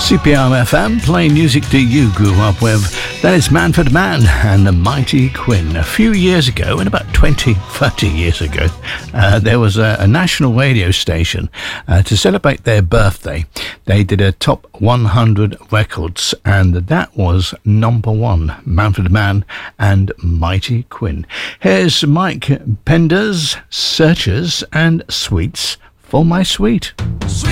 CPR FM, playing music that you grew up with. That is Manfred Mann and the Mighty Quinn. A few years ago, and about 30 years ago, there was a national radio station to celebrate their birthday. They did a top 100 records, and that was number one, Manfred Mann and Mighty Quinn. Here's Mike Pender's Searchers and Sweets for My Sweet. Sweet.